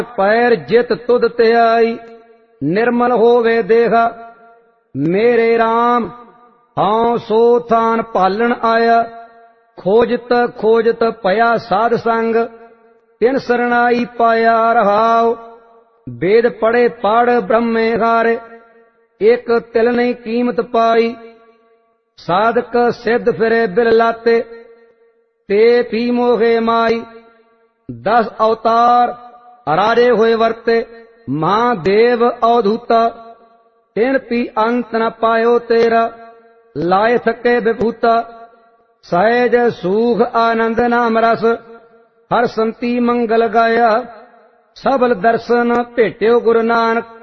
पैर जित तुद ते आई, निर्मल होवे देहा मेरे राम। हाँ सो थान पालन आया, खोजत खोजत पया साध संग, तिन सरनाई पाया रहाओ। वेद पढ़े पढ़ ब्रह्मे हारे, एक तिल नहीं कीमत पाई। साधक सिद्ध फिरे बिल लाते, ते पी मोहे माई। 10 अवतार राजे हुए वर्ते, महादेव अवधूता। तिन पी अंत न पायो तेरा, लाए थके विभूता। सहज सूख आनंद नाम रस, हर संति मंगल गाया। सबल दर्शन भेट्यो गुरु नानक,